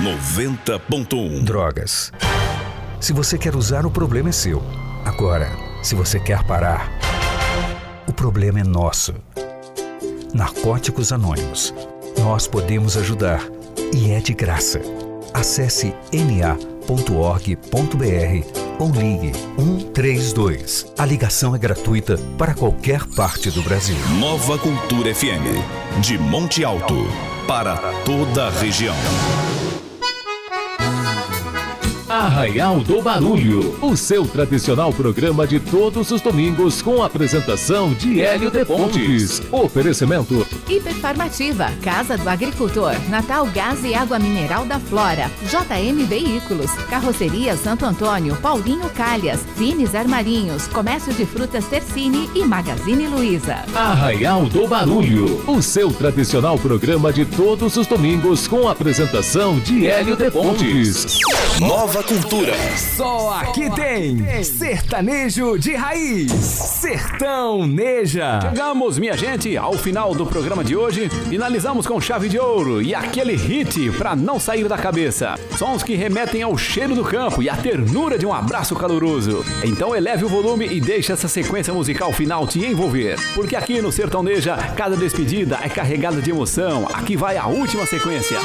90.1. Drogas. Se você quer usar, o problema é seu. Agora, se você quer parar, o problema é nosso. Narcóticos Anônimos. Nós podemos ajudar. E é de graça. Acesse na.org.br ou ligue 132. A ligação é gratuita para qualquer parte do Brasil. Nova Cultura FM, de Monte Alto, para toda a região. Arraial do Barulho, o seu tradicional programa de todos os domingos com a apresentação de Hélio de Pontes. Oferecimento Hiperfarmativa, Casa do Agricultor, Natal Gás e Água Mineral da Flora, JM Veículos, Carroceria Santo Antônio, Paulinho Calhas, Fines Armarinhos, Comércio de Frutas Tercini e Magazine Luiza. Arraial do Barulho, o seu tradicional programa de todos os domingos com a apresentação de Hélio de Pontes. Nova Cultura. Só aqui tem sertanejo de raiz, Sertão Neja. Chegamos, minha gente, ao final do programa de hoje. Finalizamos com chave de ouro e aquele hit pra não sair da cabeça. Sons que remetem ao cheiro do campo e à ternura de um abraço caloroso. Então eleve o volume e deixe essa sequência musical final te envolver. Porque aqui no Sertão Neja, cada despedida é carregada de emoção. Aqui vai a última sequência.